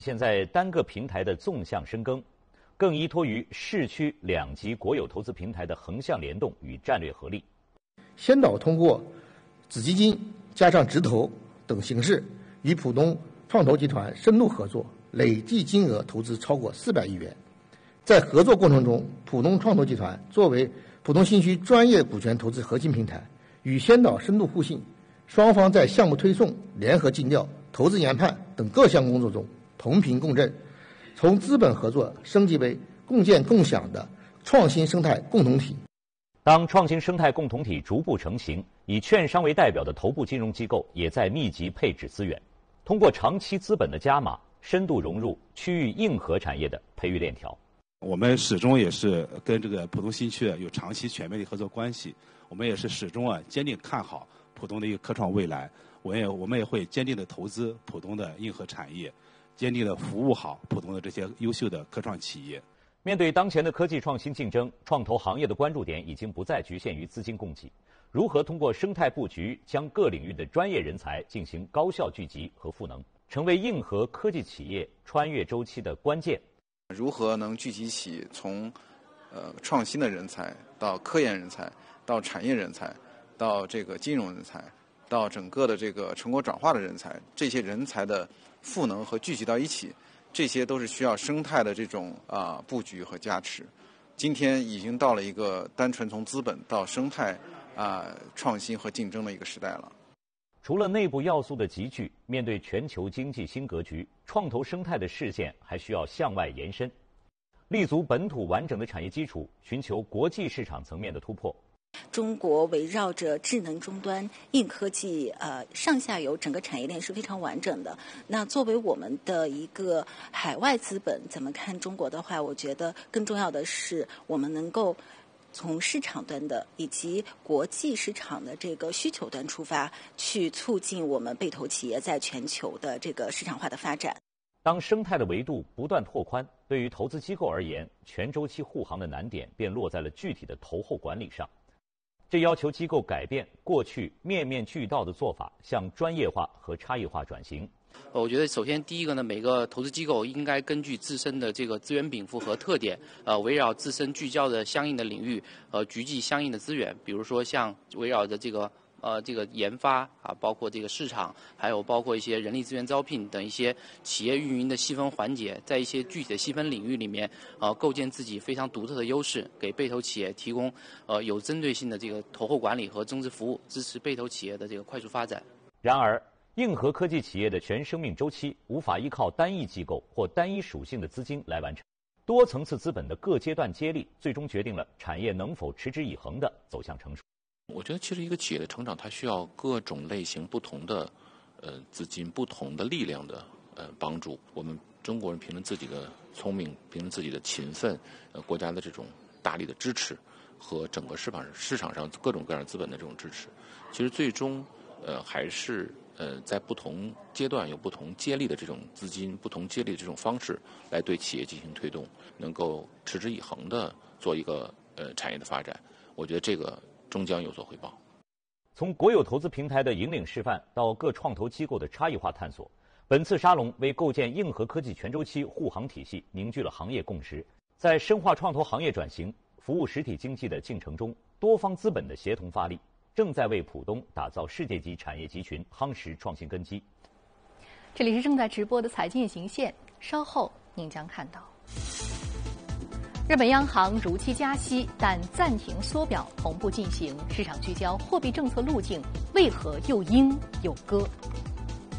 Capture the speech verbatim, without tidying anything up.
现在单个平台的纵向深耕，更依托于市区两级国有投资平台的横向联动与战略合力。 先导通过子基金加上直投等形式，与浦东创投集团深度合作，累计金额投资超过四百亿元。在合作过程中，浦东创投集团作为浦东新区专业股权投资核心平台，与先导深度互信，双方在项目推送、联合尽调、投资研判等各项工作中同频共振，从资本合作升级为共建共享的创新生态共同体。 当创新生态共同体逐步成型，以券商为代表的头部金融机构也在密集配置资源，通过长期资本的加码，深度融入区域硬核产业的培育链条。 我们始终也是跟这个浦东新区有长期全面的合作关系，我们也是始终啊坚定看好浦东的一个科创未来，我也我们也会坚定的投资浦东的硬核产业，坚定的服务好浦东的这些优秀的科创企业。 面对当前的科技创新竞争，创投行业的关注点已经不再局限于资金供给，如何通过生态布局将各领域的专业人才进行高效聚集和赋能，成为硬核科技企业穿越周期的关键。 如何能聚集起从呃创新的人才到科研人才到产业人才到这个金融人才到整个的这个成果转化的人才，这些人才的赋能和聚集到一起，这些都是需要生态的这种啊、呃、布局和加持。今天已经到了一个单纯从资本到生态啊、呃、创新和竞争的一个时代了。 除了内部要素的集聚，面对全球经济新格局，创投生态的视线还需要向外延伸，立足本土完整的产业基础，寻求国际市场层面的突破。 中国围绕着智能终端、硬科技，呃，上下游整个产业链是非常完整的。那作为我们的一个海外资本，怎么看中国的话，我觉得更重要的是我们能够从市场端的以及国际市场的这个需求端出发，去促进我们被投企业在全球的这个市场化的发展。 当生态的维度不断拓宽，对于投资机构而言，全周期护航的难点便落在了具体的投后管理上。这要求机构改变过去面面俱到的做法，向专业化和差异化转型。 我觉得首先第一个呢，每个投资机构应该根据自身的这个资源禀赋和特点，呃，围绕自身聚焦的相应的领域，呃，聚集相应的资源。比如说像围绕着这个呃这个研发啊，包括这个市场，还有包括一些人力资源招聘等一些企业运营的细分环节，在一些具体的细分领域里面，呃，构建自己非常独特的优势，给被投企业提供呃有针对性的这个投后管理和增值服务，支持被投企业的这个快速发展。 然而，硬核科技企业的全生命周期无法依靠单一机构或单一属性的资金来完成，多层次资本的各阶段接力，最终决定了产业能否持之以恒地走向成熟。 我觉得其实一个企业的成长，它需要各种类型不同的呃资金、不同的力量的呃帮助。我们中国人凭着自己的聪明，凭着自己的勤奋，呃国家的这种大力的支持和整个市场市场上各种各样资本的这种支持，其实最终呃还是呃在不同阶段有不同接力的这种资金、不同接力的这种方式来对企业进行推动，能够持之以恒的做一个呃产业的发展。我觉得这个终将有所回报。 从国有投资平台的引领示范到各创投机构的差异化探索，本次沙龙为构建硬核科技全周期护航体系凝聚了行业共识。在深化创投行业转型、服务实体经济的进程中，多方资本的协同发力，正在为浦东打造世界级产业集群，夯实创新根基。 这里是正在直播的财经行线，稍后您将看到。日本央行如期加息，但暂停缩表同步进行，市场聚焦货币政策路径为何又鹰又鸽？